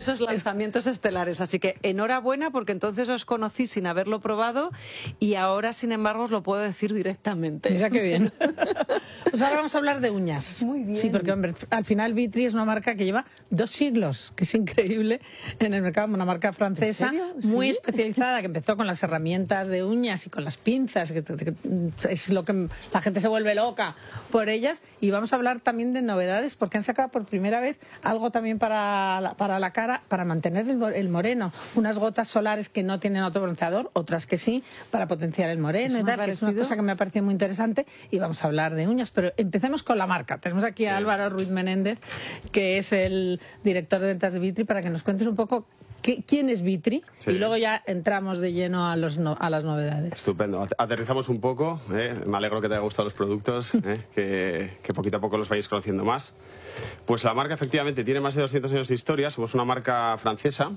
esos lanzamientos estelares. Así que enhorabuena, porque entonces os conocí sin haberlo probado y ahora, sin embargo, os lo puedo decir directamente. Mira qué bien. Pues ahora vamos a hablar de uñas. Muy bien. Sí, porque hombre, al final Vitry es una marca que lleva 2 siglos, que es increíble en el mercado, una marca francesa muy especializada, que empezó con las herramientas de uñas y con las pinzas, que es lo que la gente se vuelve loca por ellas. Y vamos a hablar también de novedades, porque han sacado por primera vez algo también para la cara, para mantener el moreno. Unas gotas solares que no tienen autobronceador, otras que sí, para potenciar el moreno y tal, que es una cosa que me ha parecido muy interesante. Y vamos a hablar de uñas, pero empecemos con la marca. Tenemos aquí a Álvaro Ruiz Menéndez, que es el director de ventas de Vitry, para que nos cuentes un poco quién es Vitry, y luego ya entramos de lleno a las novedades. Estupendo. Aterrizamos un poco. Me alegro que te haya gustado los productos, que poquito a poco los vayáis conociendo más. Pues la marca efectivamente tiene más de 200 años de historia. Somos una marca francesa.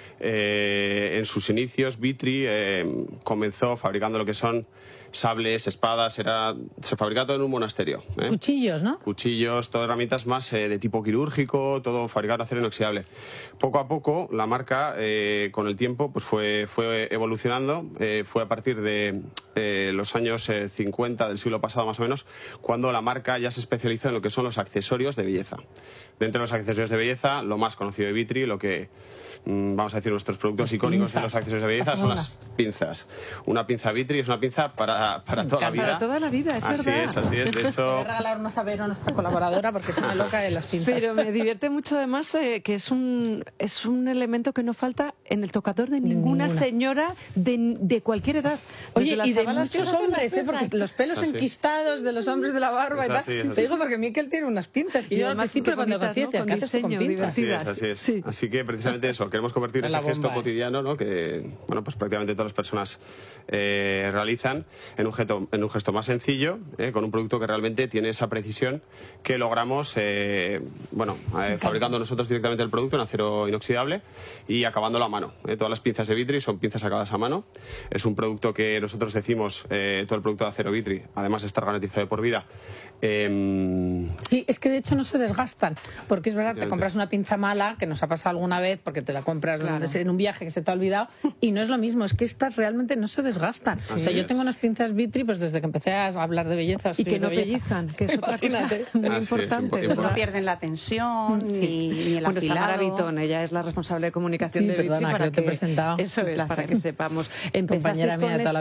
En sus inicios, Vitry comenzó fabricando lo que son sables, espadas. Se fabricaba todo en un monasterio. Cuchillos, ¿no? Cuchillos, todas herramientas más de tipo quirúrgico, todo fabricado en acero inoxidable. Poco a poco la marca, con el tiempo, pues fue evolucionando. Fue a partir de los años 50 del siglo pasado más o menos, cuando la marca ya se especializó en lo que son los accesorios de belleza. Dentro de los accesorios de belleza, lo más conocido de Vitry, lo que vamos a decir nuestros productos icónicos de los accesorios de belleza son las pinzas. Una pinza Vitry es una pinza para toda la vida. Para toda la vida, es verdad. Así es. De hecho, voy a regalar una saber a nuestra colaboradora, porque es una loca de las pinzas. Pero me divierte mucho además que es un elemento que no falta en el tocador de ninguna señora de cualquier edad. Oye, y de muchos hombres, porque los pelos enquistados de los hombres de la barba y tal. Te digo porque Miquel tiene unas pinzas que yo al principio cuando conocí decía, ¿qué haces con pinzas? Así es. Sí. Así que precisamente eso, queremos convertir ese gesto cotidiano, ¿no?, que pues prácticamente todas las personas realizan, en un gesto más sencillo, con un producto que realmente tiene esa precisión que logramos fabricando nosotros directamente el producto en acero inoxidable y acabándolo a mano. Todas las pinzas de Vitry son pinzas acabadas a mano. Es un producto que nosotros decimos, todo el producto de acero Vitry, además de estar garantizado de por vida. Sí, es que de hecho no se desgastan, porque es verdad, te compras una pinza mala, que nos ha pasado alguna vez, porque te la compras en un viaje que se te ha olvidado, y no es lo mismo, es que estas realmente no se desgastan. O sea, yo tengo unas pinzas Vitry, pues desde que empecé a hablar de belleza. Y que no pellizcan, que es otra cosa muy importante. No pierden la tensión ni el afilado. Bueno, está Mara Vitón, ella es la responsable de comunicación de Vitry, para que eso es, para que sepamos. Empezaste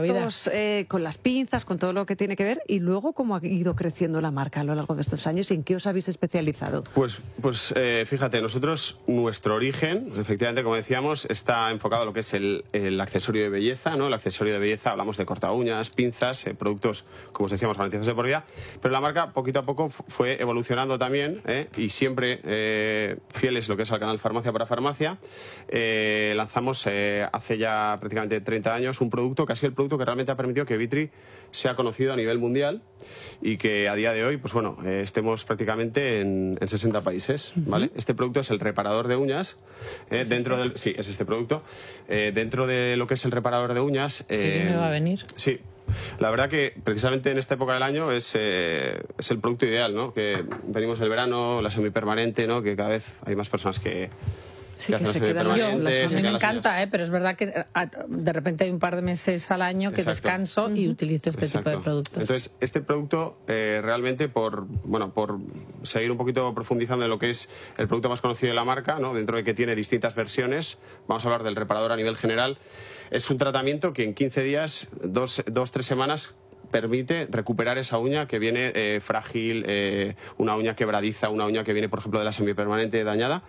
con las pinzas, con todo lo que tiene que ver, y luego cómo ha ido creciendo la marca a lo largo de estos años y en qué os habéis especializado. Pues fíjate, nosotros, nuestro origen, efectivamente, como decíamos, está enfocado a lo que es el accesorio de belleza, ¿no? El accesorio de belleza, hablamos de corta uñas, pinzas, productos, como os decíamos, garantizados de por vida, pero la marca poquito a poco fue evolucionando también, y siempre fieles lo que es al canal Farmacia para Farmacia. Lanzamos hace ya prácticamente 30 años un producto que ha sido el producto que realmente ha permitido que Vitry sea conocido a nivel mundial y que a día de hoy, pues bueno, estemos prácticamente en 60 países, ¿vale? Este producto es el reparador de uñas. Sí, es este producto. Dentro de lo que es el reparador de uñas... ¿Qué me va a venir? Sí. La verdad que precisamente en esta época del año es el producto ideal, ¿no? Que venimos del verano, la semipermanente, ¿no? Que cada vez hay más personas que se quedan. Me encanta, pero es verdad que de repente hay un par de meses al año que descanso y utilizo este tipo de productos. Entonces, este producto realmente por seguir un poquito profundizando en lo que es el producto más conocido de la marca, ¿no?, dentro de que tiene distintas versiones, vamos a hablar del reparador a nivel general. Es un tratamiento que en 15 días, 2-3 semanas, permite recuperar esa uña que viene frágil, una uña quebradiza, una uña que viene, por ejemplo, de la semipermanente dañada.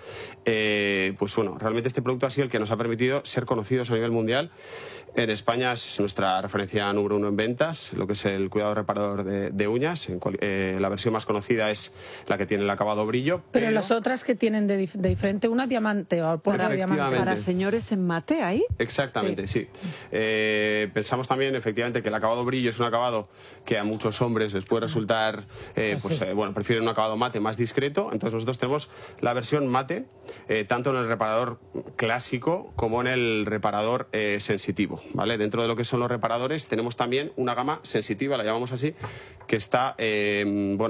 Pues bueno, realmente este producto ha sido el que nos ha permitido ser conocidos a nivel mundial. En España es nuestra referencia número 1 en ventas, lo que es el cuidado reparador de uñas. La versión más conocida es la que tiene el acabado brillo. Pero las otras que tienen de diferente, una diamante o polvo diamante. Para señores en mate, ¿ahí? Exactamente, sí. Pensamos también, efectivamente, que el acabado brillo es un acabado que a muchos hombres les puede resultar, prefieren un acabado mate más discreto. Entonces nosotros tenemos la versión mate, tanto en el reparador clásico como en el reparador sensitivo, ¿vale? Dentro de lo que son los reparadores tenemos también una gama sensitiva, la llamamos así, que está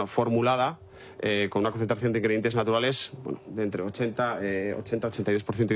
formulada con una concentración de ingredientes naturales de entre 80-82%